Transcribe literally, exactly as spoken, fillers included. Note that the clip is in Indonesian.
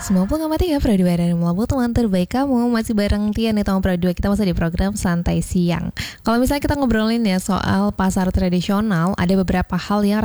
sembilan puluh koma tiga Pro dua dari Melabu, teman terbaik kamu. Masih bareng Tian di tahun Pro dua. Kita masih di program Santai Siang. Kalau misalnya kita ngobrolin ya soal pasar tradisional, ada beberapa hal yang